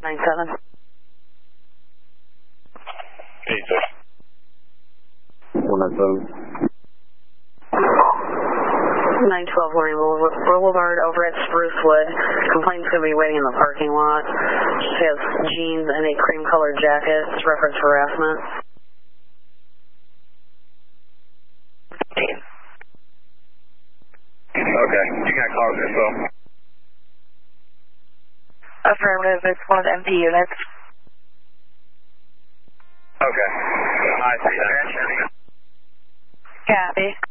197. 197. 912 Lorraine Boulevard over at Sprucewood. Complaint's going to be waiting in the parking lot. She has jeans and a cream-colored jacket. It's reference harassment. Okay, you got call this, so. Affirmative, it's one of the MP units. Okay. I see that. Copy.